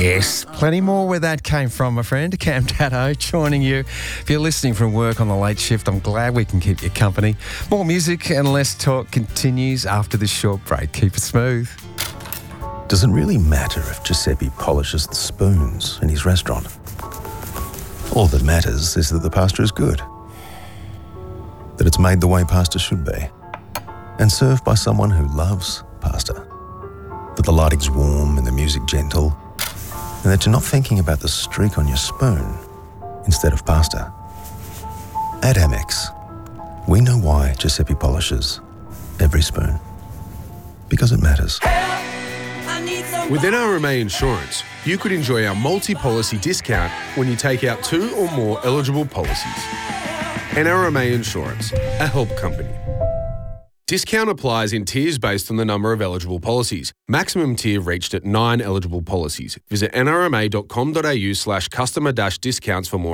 Yes, plenty more where that came from, my friend. Cam Tatto joining you. If you're listening from work on the late shift, I'm glad we can keep you company. More music and less talk continues after this short break. Keep it smooth. Does it really matter if Giuseppe polishes the spoons in his restaurant? All that matters is that the pasta is good, that it's made the way pasta should be, and served by someone who loves pasta, that the lighting's warm and the music gentle, and that you're not thinking about the streak on your spoon instead of pasta. At Amex, we know why Giuseppe polishes every spoon, because it matters. With NRMA Insurance, you could enjoy our multi-policy discount when you take out 2 or more eligible policies. NRMA Insurance, a help company. Discount applies in tiers based on the number of eligible policies. Maximum tier reached at 9 eligible policies. Visit nrma.com.au/customer-discounts for more